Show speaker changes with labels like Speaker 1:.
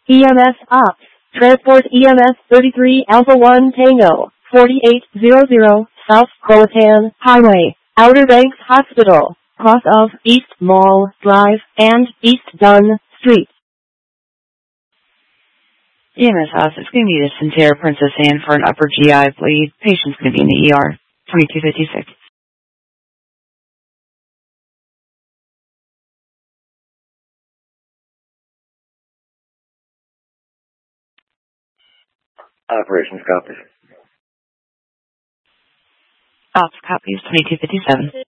Speaker 1: EMS Ops. Transport EMS 33 Alpha 1 Tango, 4800, South Croatan Highway, Outer Banks Hospital, cross of East Mall Drive and East Dunn Street.
Speaker 2: EMS Ops, it's going to be the Sinclair Princess Anne for an upper GI bleed. Patient's going to be in the ER, 2256.
Speaker 3: Operations copy.
Speaker 2: Ops copies 2257.